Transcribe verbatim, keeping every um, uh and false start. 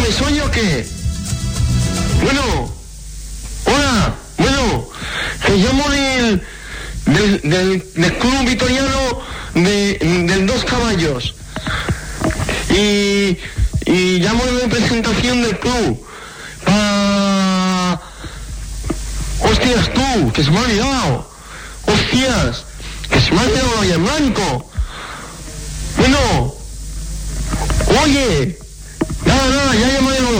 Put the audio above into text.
¿me soy o qué? Bueno, hola, bueno, te llamo del, del, del, del club vitoriano de, del Dos Caballos. Y, y llamo de representación del club. Pa... Hostias tú, que se me ha olvidado. Hostias, que se me ha olvidado ahí en blanco. Bueno, oye, nada, nada, ya llamaré luego.